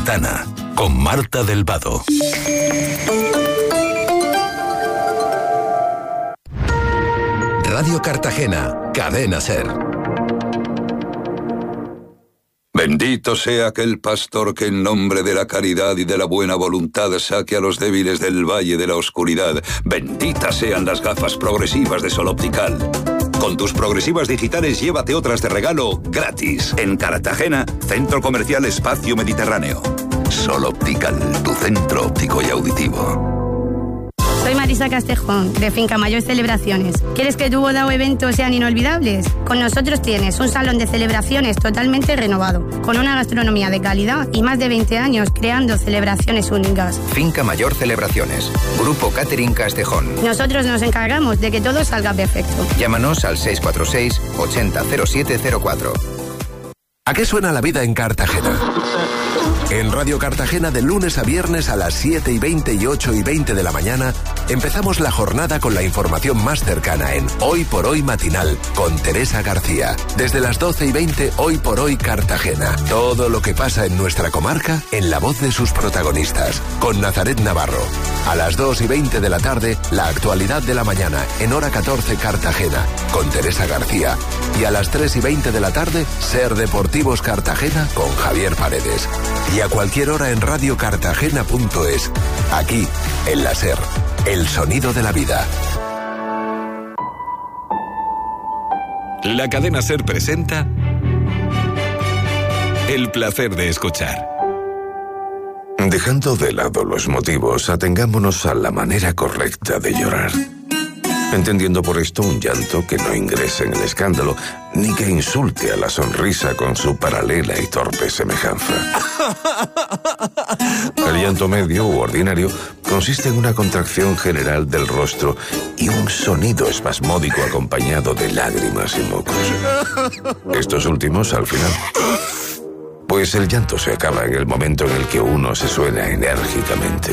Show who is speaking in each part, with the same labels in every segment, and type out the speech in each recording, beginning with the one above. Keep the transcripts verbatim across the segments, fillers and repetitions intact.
Speaker 1: Metropolitana, con Marta del Vado.
Speaker 2: Radio Cartagena, Cadena SER.
Speaker 3: Bendito sea aquel pastor que en nombre de la caridad y de la buena voluntad saque a los débiles del valle de la oscuridad. Benditas sean las gafas progresivas de Sol Optical. Con tus progresivas digitales llévate otras de regalo gratis. En Cartagena, Centro Comercial Espacio Mediterráneo. Sol Optical, tu centro óptico y auditivo.
Speaker 4: Soy Marisa Castejón, de Finca Mayor Celebraciones. ¿Quieres que tu boda o evento sean inolvidables? Con nosotros tienes un salón de celebraciones totalmente renovado, con una gastronomía de calidad y más de veinte años creando celebraciones únicas.
Speaker 5: Finca Mayor Celebraciones, Grupo Catering Castejón.
Speaker 4: Nosotros nos encargamos de que todo salga perfecto.
Speaker 5: Llámanos al seis cuatro seis, ochenta, cero siete cero cuatro.
Speaker 2: ¿A qué suena la vida en Cartagena? En Radio Cartagena, de lunes a viernes a las siete y veinte y ocho y veinte de la mañana, empezamos la jornada con la información más cercana en Hoy por Hoy Matinal, con Teresa García. Desde las doce y veinte, Hoy por Hoy Cartagena. Todo lo que pasa en nuestra comarca, en la voz de sus protagonistas, con Nazaret Navarro. A las dos y veinte de la tarde, la actualidad de la mañana, en hora catorce Cartagena, con Teresa García. Y a las tres y veinte de la tarde, Ser Deportivos Cartagena, con Javier Paredes. Y a cualquier hora en radio cartagena punto es. Aquí, en la SER, el sonido de la vida.
Speaker 1: La cadena SER presenta El placer de escuchar.
Speaker 6: Dejando de lado los motivos, atengámonos a la manera correcta de llorar. Entendiendo por esto un llanto que no ingrese en el escándalo, ni que insulte a la sonrisa con su paralela y torpe semejanza. El llanto medio u ordinario consiste en una contracción general del rostro y un sonido espasmódico acompañado de lágrimas y mocos. Estos últimos, al final, pues el llanto se acaba en el momento en el que uno se suena enérgicamente.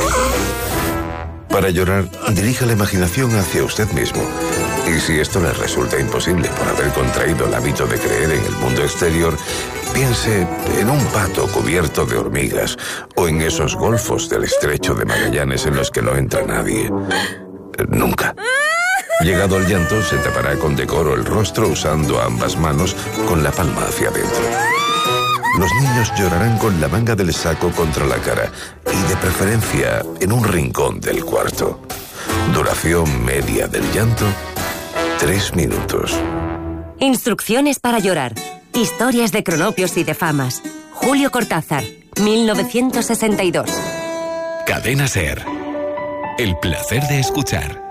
Speaker 6: Para llorar, dirija la imaginación hacia usted mismo. Y si esto le resulta imposible por haber contraído el hábito de creer en el mundo exterior, piense en un pato cubierto de hormigas o en esos golfos del estrecho de Magallanes en los que no entra nadie. Nunca. Llegado el llanto, se tapará con decoro el rostro usando ambas manos con la palma hacia adentro. Los niños llorarán con la manga del saco contra la cara y de preferencia en un rincón del cuarto. Duración media del llanto, tres minutos.
Speaker 7: Instrucciones para llorar. Historias de cronopios y de famas. Julio Cortázar, mil novecientos sesenta y dos.
Speaker 1: Cadena SER. El placer de escuchar.